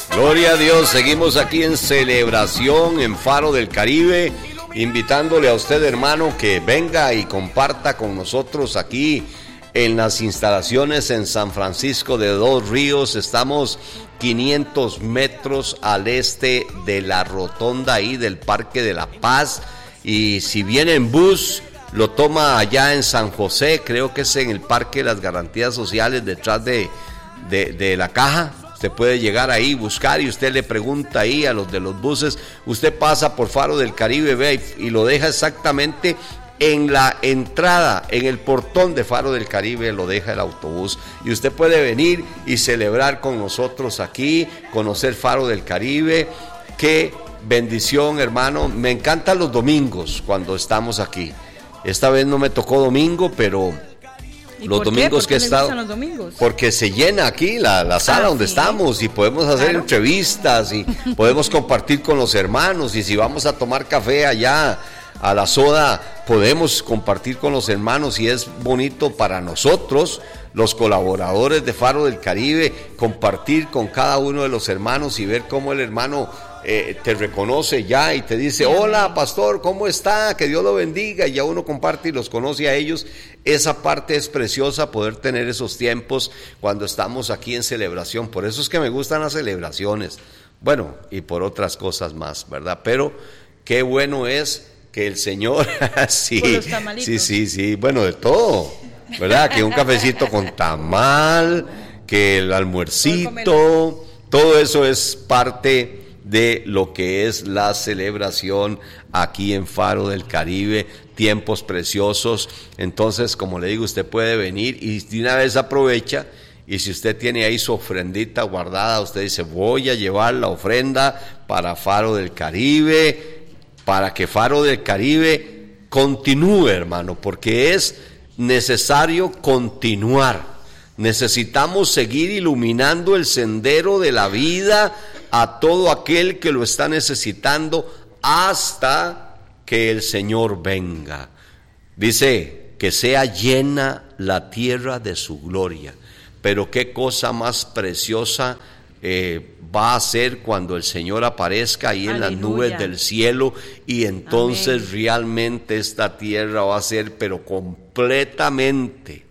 Gloria a Dios, seguimos aquí en celebración en Faro del Caribe, invitándole a usted, hermano, que venga y comparta con nosotros aquí en las instalaciones en San Francisco de Dos Ríos. Estamos 500 metros al este de la rotonda ahí del Parque de la Paz, y si viene en bus, lo toma allá en San José, creo que es en el Parque de las Garantías Sociales, detrás de la caja. Usted puede llegar ahí, buscar, y usted le pregunta ahí a los de los buses. Usted pasa por Faro del Caribe, vea, y lo deja exactamente en la entrada, en el portón de Faro del Caribe, lo deja el autobús. Y usted puede venir y celebrar con nosotros aquí, conocer Faro del Caribe. Qué bendición, hermano. Me encantan los domingos cuando estamos aquí. Esta vez no me tocó domingo, pero los domingos que he estado, porque se llena aquí la sala donde estamos, y podemos hacer entrevistas y podemos compartir con los hermanos, y si vamos a tomar café allá a la soda, podemos compartir con los hermanos, y es bonito para nosotros, los colaboradores de Faro del Caribe, compartir con cada uno de los hermanos y ver cómo el hermano te reconoce ya y te dice: hola pastor, ¿cómo está? Que Dios lo bendiga, y ya uno comparte y los conoce a ellos. Esa parte es preciosa, poder tener esos tiempos cuando estamos aquí en celebración. Por eso es que me gustan las celebraciones, bueno, y por otras cosas más, ¿verdad? Pero qué bueno es que el Señor sí, bueno, de todo, ¿verdad? Que un cafecito con tamal, que el almuercito, todo eso es parte de lo que es la celebración aquí en Faro del Caribe, tiempos preciosos. Entonces, como le digo, usted puede venir y de una vez aprovecha, y si usted tiene ahí su ofrendita guardada, usted dice: voy a llevar la ofrenda para Faro del Caribe, para que Faro del Caribe continúe, hermano, porque es necesario continuar. Necesitamos seguir iluminando el sendero de la vida a todo aquel que lo está necesitando hasta que el Señor venga. Dice que sea llena la tierra de su gloria. Pero qué cosa más preciosa va a ser cuando el Señor aparezca ahí en las nubes del cielo, y entonces realmente esta tierra va a ser, pero completamente,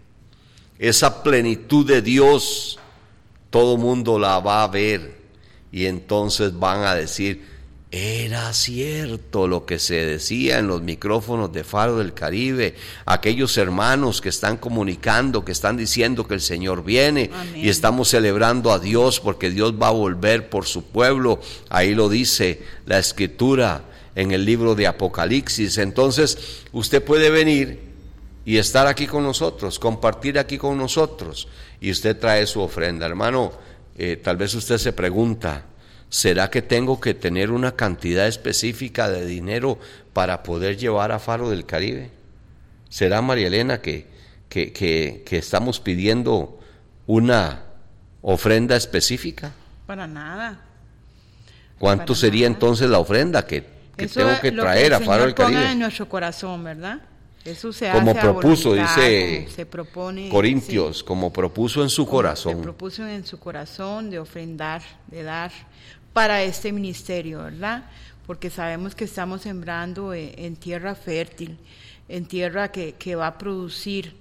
esa plenitud de Dios, todo mundo la va a ver. Y entonces van a decir: era cierto lo que se decía en los micrófonos de Faro del Caribe, aquellos hermanos que están comunicando, que están diciendo que el Señor viene. Amén. Y estamos celebrando a Dios porque Dios va a volver por su pueblo. Ahí lo dice la Escritura en el libro de Apocalipsis. Entonces usted puede venir y estar aquí con nosotros, compartir aquí con nosotros, y usted trae su ofrenda, hermano. Tal vez usted se pregunta: ¿será que tengo que tener una cantidad específica de dinero para poder llevar a Faro del Caribe? ¿Será, María Elena, que estamos pidiendo una ofrenda específica? Para nada. ¿Cuánto sería entonces la ofrenda que tengo que traer a Faro del Caribe? Ponga en nuestro corazón, ¿verdad? Eso se como hace propuso, voluntad, dice se propone, Corintios, sí, como propuso en su corazón. Se propuso en su corazón de ofrendar, de dar para este ministerio, ¿verdad? Porque sabemos que estamos sembrando en tierra fértil, en tierra que va a producir.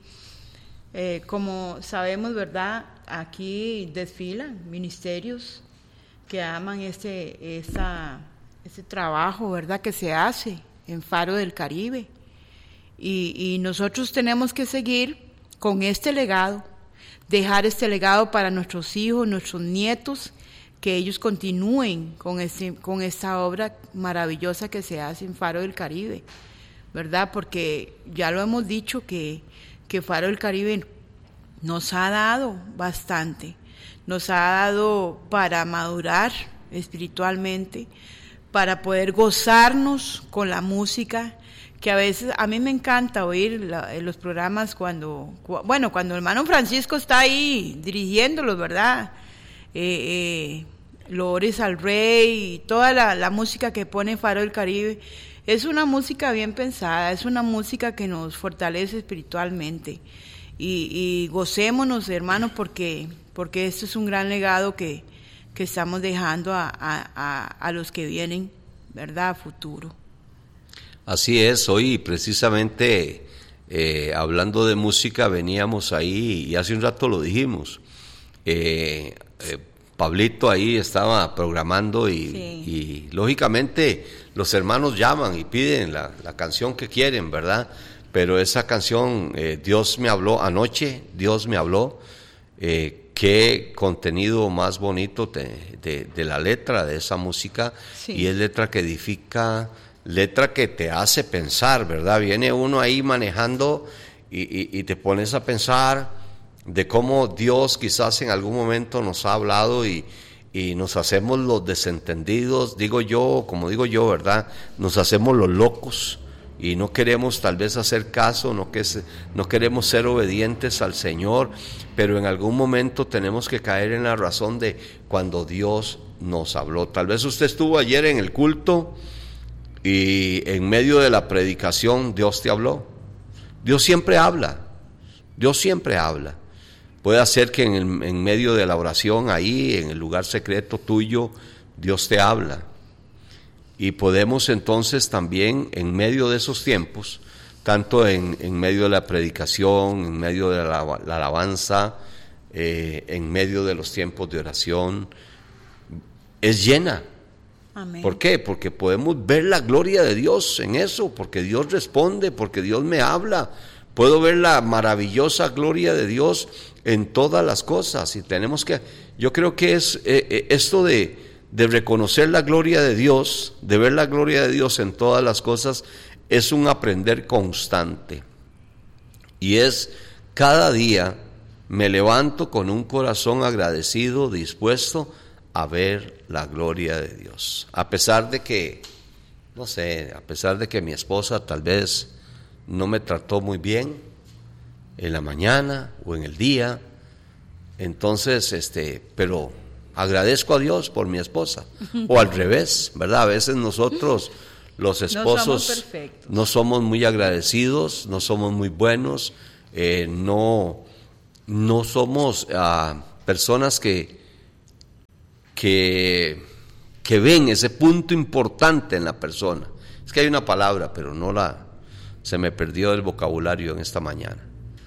Como sabemos, ¿verdad? Aquí desfilan ministerios que aman este trabajo, ¿verdad? Que se hace en Faro del Caribe. Y nosotros tenemos que seguir con este legado, dejar este legado para nuestros hijos, nuestros nietos, que ellos continúen con esta obra maravillosa que se hace en Faro del Caribe, ¿verdad? Porque ya lo hemos dicho que Faro del Caribe nos ha dado bastante, nos ha dado para madurar espiritualmente, para poder gozarnos con la música, que a veces a mí me encanta oír los programas cuando el hermano Francisco está ahí dirigiéndolos, ¿verdad? Lores al Rey y toda la música que pone Faro del Caribe. Es una música bien pensada, es una música que nos fortalece espiritualmente. Y gocémonos, hermanos, porque esto es un gran legado que que estamos dejando a los que vienen, ¿verdad?, a futuro. Así es, hoy precisamente hablando de música veníamos ahí y hace un rato lo dijimos. Pablito ahí estaba programando y lógicamente los hermanos llaman y piden la canción que quieren, ¿verdad? Pero esa canción, Dios me habló anoche, Dios me habló, qué contenido más bonito de la letra de esa música, y es letra que edifica, letra que te hace pensar, ¿verdad? Viene uno ahí manejando y te pones a pensar de cómo Dios quizás en algún momento nos ha hablado y nos hacemos los desentendidos, digo yo, ¿verdad? Nos hacemos los locos y no queremos tal vez hacer caso, no queremos ser obedientes al Señor, pero en algún momento tenemos que caer en la razón de cuando Dios nos habló. Tal vez usted estuvo ayer en el culto y en medio de la predicación Dios te habló. Dios siempre habla. Puede ser que en medio de la oración, ahí en el lugar secreto tuyo, Dios te habla. Y podemos entonces también, en medio de esos tiempos, tanto en medio de la predicación, en medio de la alabanza, en medio de los tiempos de oración, es llena. Amén. ¿Por qué? Porque podemos ver la gloria de Dios en eso, porque Dios responde, porque Dios me habla. Puedo ver la maravillosa gloria de Dios en todas las cosas, y tenemos que, yo creo que es esto de reconocer la gloria de Dios, de ver la gloria de Dios en todas las cosas, es un aprender constante, y es cada día me levanto con un corazón agradecido, dispuesto a ver la gloria de Dios, a pesar de que, no sé, a pesar de que mi esposa tal vez no me trató muy bien en la mañana o en el día, entonces, pero agradezco a Dios por mi esposa, o al revés, ¿verdad? A veces nosotros, los esposos, no somos muy agradecidos, no somos muy buenos, no somos personas que ven ese punto importante en la persona. Es que hay una palabra, pero se me perdió el vocabulario en esta mañana.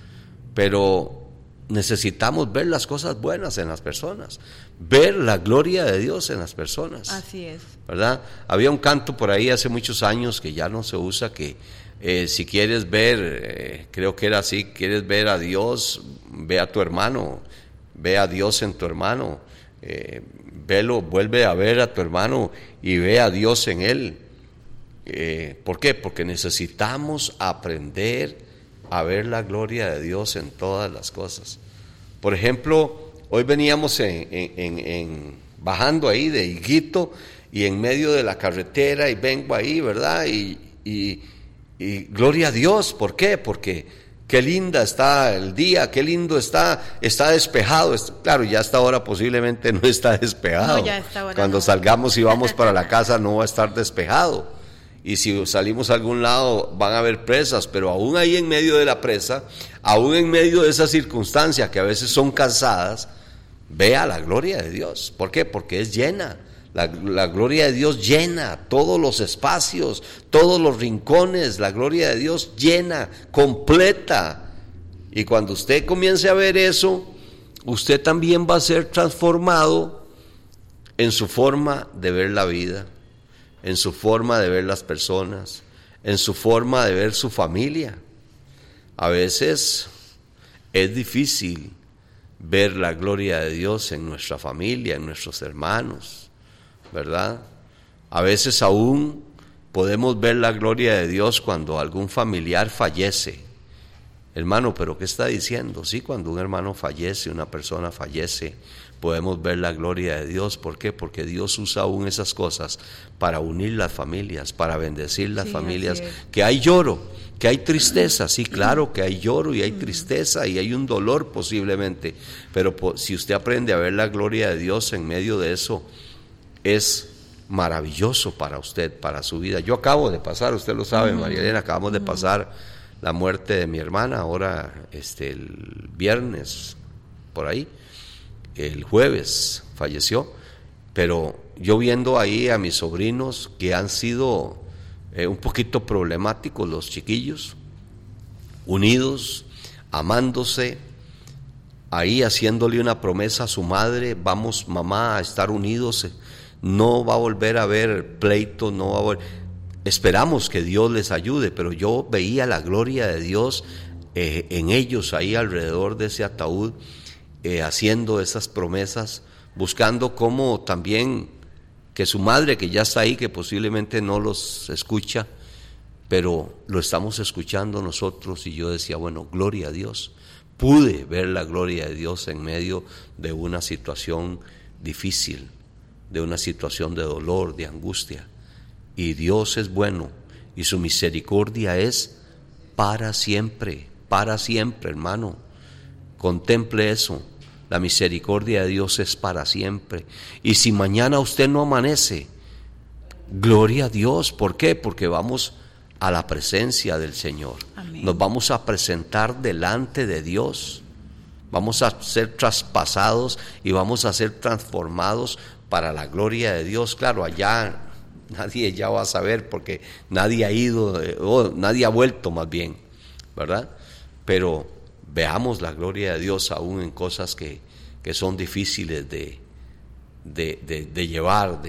Pero necesitamos ver las cosas buenas en las personas, ver la gloria de Dios en las personas. Así es. ¿Verdad? Había un canto por ahí hace muchos años que ya no se usa, que si quieres ver, creo que era así, quieres ver a Dios, ve a tu hermano, ve a Dios en tu hermano, vuelve a ver a tu hermano y ve a Dios en él. ¿Por qué? Porque necesitamos aprender a ver la gloria de Dios en todas las cosas. Por ejemplo, hoy veníamos bajando ahí de Higuito y en medio de la carretera y vengo ahí, ¿verdad? Y gloria a Dios. ¿Por qué? Porque qué linda está el día, qué lindo está despejado. Claro, ya a esta hora posiblemente no está despejado. No, ya a esta hora Cuando no. salgamos y vamos para la casa no va a estar despejado. Y si salimos a algún lado van a haber presas, pero aún ahí en medio de la presa, aún en medio de esas circunstancias que a veces son cansadas, vea la gloria de Dios. ¿Por qué? Porque es llena. La gloria de Dios llena todos los espacios, todos los rincones. La gloria de Dios llena, completa. Y cuando usted comience a ver eso, usted también va a ser transformado en su forma de ver la vida, en su forma de ver las personas, en su forma de ver su familia. A veces es difícil ver la gloria de Dios en nuestra familia, en nuestros hermanos, ¿verdad? A veces aún podemos ver la gloria de Dios cuando algún familiar fallece. Hermano, ¿pero qué está diciendo? Sí, cuando un hermano fallece, una persona fallece, podemos ver la gloria de Dios. ¿Por qué? Porque Dios usa aún esas cosas para unir las familias, para bendecir las familias. Que hay lloro, que hay tristeza, sí, claro que hay lloro y hay tristeza y hay un dolor posiblemente, pero si usted aprende a ver la gloria de Dios en medio de eso, es maravilloso para usted, para su vida. Yo acabo de pasar, usted lo sabe, María Elena, acabamos de pasar la muerte de mi hermana, ahora el viernes, por ahí, el jueves falleció, Pero yo viendo ahí a mis sobrinos que han sido un poquito problemáticos, los chiquillos, unidos, amándose, ahí haciéndole una promesa a su madre: vamos mamá a estar unidos, no va a volver a haber pleito, no va a volver. Esperamos que Dios les ayude, pero yo veía la gloria de Dios en ellos ahí alrededor de ese ataúd, haciendo esas promesas, buscando cómo también que su madre, que ya está ahí, que posiblemente no los escucha, pero lo estamos escuchando nosotros. Y yo decía, bueno, gloria a Dios. Pude ver la gloria de Dios en medio de una situación difícil, de una situación de dolor, de angustia. Y Dios es bueno y su misericordia es para siempre, hermano. Contemple eso. La misericordia de Dios es para siempre. Y si mañana usted no amanece, gloria a Dios. ¿Por qué? Porque vamos a la presencia del Señor. Amén. Nos vamos a presentar delante de Dios. Vamos a ser traspasados y vamos a ser transformados para la gloria de Dios. Claro, allá nadie ya va a saber, porque nadie ha ido, nadie ha vuelto más bien, ¿verdad? Pero veamos la gloria de Dios aún en cosas que son difíciles de llevar,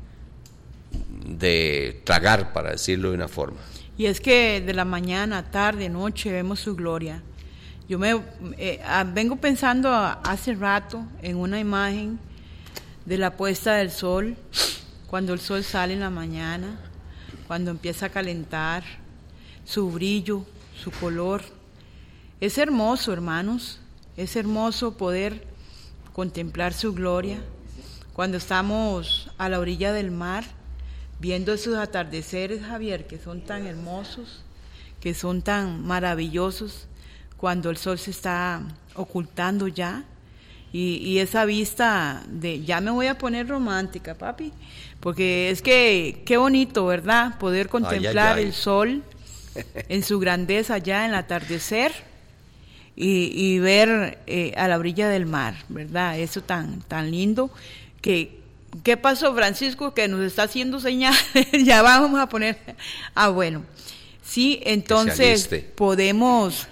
de tragar, para decirlo de una forma. Y es que de la mañana, tarde, noche vemos su gloria. Yo vengo pensando hace rato en una imagen de la puesta del sol, cuando el sol sale en la mañana, cuando empieza a calentar, su brillo, su color. Es hermoso, hermanos, es hermoso poder contemplar su gloria. Cuando estamos a la orilla del mar, viendo esos atardeceres, Javier, que son tan hermosos, que son tan maravillosos, cuando el sol se está ocultando ya, y esa vista ya me voy a poner romántica, papi, porque es que qué bonito, ¿verdad? Poder contemplar el sol en su grandeza ya en el atardecer y ver a la orilla del mar, ¿verdad? Eso tan lindo. ¿Qué pasó, Francisco? Que nos está haciendo señal. Ya vamos a poner. Bueno. Sí, entonces podemos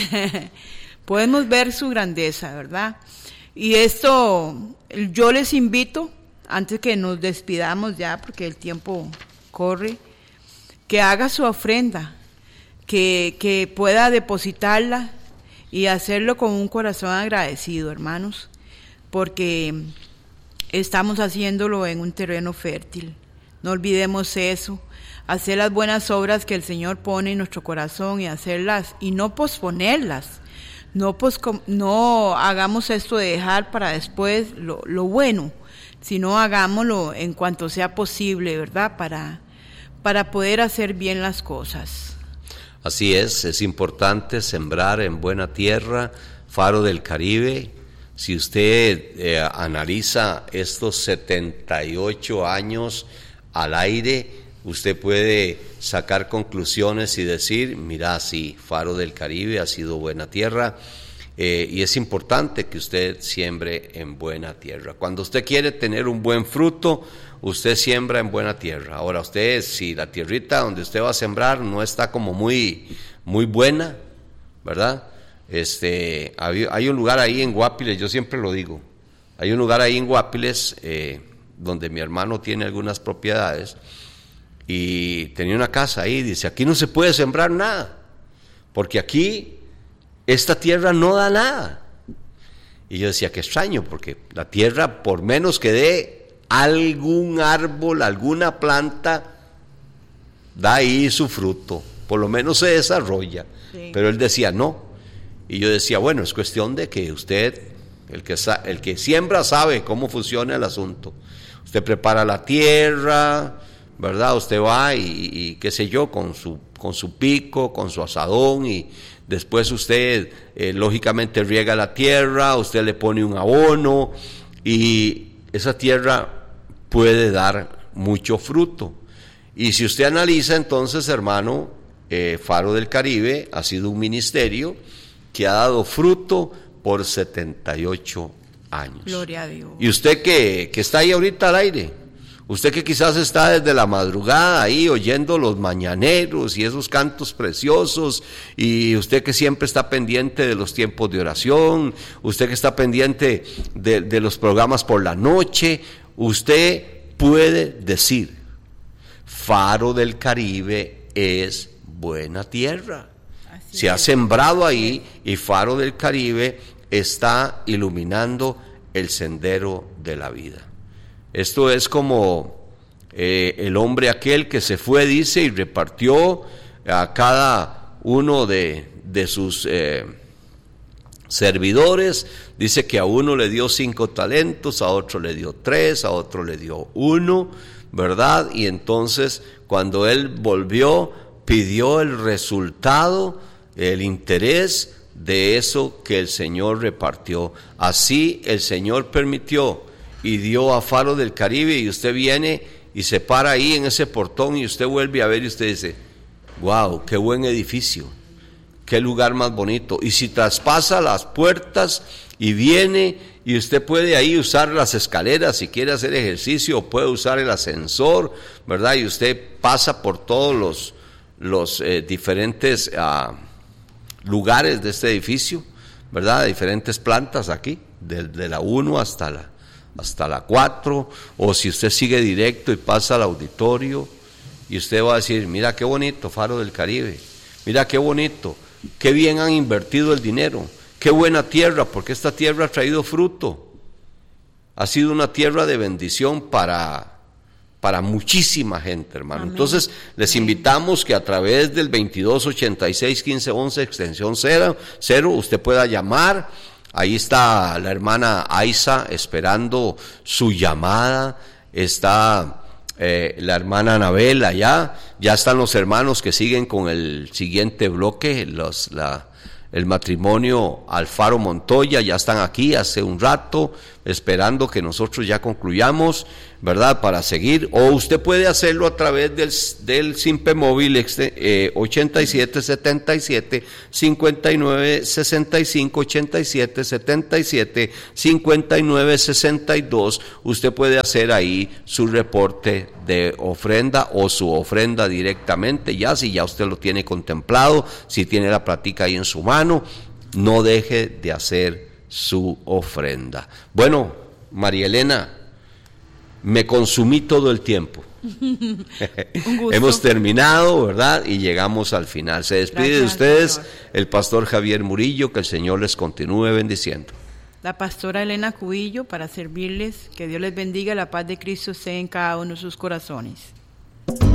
ver su grandeza, ¿verdad? Y esto, yo les invito, antes que nos despidamos ya, porque el tiempo corre, que haga su ofrenda, que pueda depositarla y hacerlo con un corazón agradecido, hermanos, porque estamos haciéndolo en un terreno fértil. No olvidemos eso, hacer las buenas obras que el Señor pone en nuestro corazón y hacerlas y no posponerlas. No hagamos esto de dejar para después lo bueno, sino hagámoslo en cuanto sea posible, ¿verdad? Para poder hacer bien las cosas. Así es importante sembrar en buena tierra. Faro del Caribe, si usted analiza estos 78 años al aire, usted puede sacar conclusiones y decir, mira, sí, Faro del Caribe ha sido buena tierra, y es importante que usted siembre en buena tierra. Cuando usted quiere tener un buen fruto, usted siembra en buena tierra. Ahora, usted, si la tierrita donde usted va a sembrar no está como muy buena, ¿verdad? Hay un lugar ahí en Guapiles, yo siempre lo digo, hay un lugar ahí en Guapiles donde mi hermano tiene algunas propiedades, y tenía una casa ahí, dice, aquí no se puede sembrar nada, porque aquí esta tierra no da nada. Y yo decía, qué extraño, porque la tierra, por menos que dé algún árbol, alguna planta, da ahí su fruto, por lo menos se desarrolla. Sí. Pero él decía, no. Y yo decía, bueno, es cuestión de que usted, el que siembra, sabe cómo funciona el asunto. Usted prepara la tierra, ¿verdad? Usted va y qué sé yo, con su pico, con su asadón, y después usted lógicamente riega la tierra, usted le pone un abono, y esa tierra puede dar mucho fruto. Y si usted analiza, entonces, hermano, Faro del Caribe ha sido un ministerio que ha dado fruto por 78 años. Gloria a Dios. Y usted que está ahí ahorita al aire, usted que quizás está desde la madrugada ahí oyendo los mañaneros y esos cantos preciosos, y usted que siempre está pendiente de los tiempos de oración, usted que está pendiente de los programas por la noche, usted puede decir, Faro del Caribe es buena tierra. Se ha sembrado ahí y Faro del Caribe está iluminando el sendero de la vida. Esto es como el hombre aquel que se fue, dice, y repartió a cada uno de sus servidores. Dice que a uno le dio 5 talentos, a otro le dio 3, a otro le dio 1, ¿verdad? Y entonces cuando él volvió, pidió el resultado, el interés de eso que el Señor repartió. Así el Señor permitió y dio a Faro del Caribe, y usted viene y se para ahí en ese portón y usted vuelve a ver y usted dice, wow, qué buen edificio, qué lugar más bonito. Y si traspasa las puertas y viene, y usted puede ahí usar las escaleras si quiere hacer ejercicio, o puede usar el ascensor, ¿verdad? Y usted pasa por todos los diferentes lugares de este edificio, ¿verdad? Diferentes plantas aquí, de la 1 hasta la 4, o si usted sigue directo y pasa al auditorio, y usted va a decir, mira qué bonito Faro del Caribe, mira qué bonito, qué bien han invertido el dinero, qué buena tierra, porque esta tierra ha traído fruto, ha sido una tierra de bendición para muchísima gente, hermano. Amén. Entonces, les invitamos que a través del 2286-1511, extensión 0, usted pueda llamar. Ahí está la hermana Aiza esperando su llamada, está la hermana Anabel allá, ya están los hermanos que siguen con el siguiente bloque, el matrimonio Alfaro Montoya, ya están aquí hace un rato, esperando que nosotros ya concluyamos, ¿verdad?, para seguir. O usted puede hacerlo a través del Simpe Móvil 8777 5965 8777 5962. Usted puede hacer ahí su reporte de ofrenda o su ofrenda directamente, ya si ya usted lo tiene contemplado, si tiene la plática ahí en su mano, no deje de hacer su ofrenda. Bueno, María Elena, me consumí todo el tiempo. Hemos terminado, ¿verdad? Y llegamos al final. Se despide de ustedes Señor. El pastor Javier Murillo, que el Señor les continúe bendiciendo. La pastora Elena Cubillo, para servirles, que Dios les bendiga, la paz de Cristo esté en cada uno de sus corazones.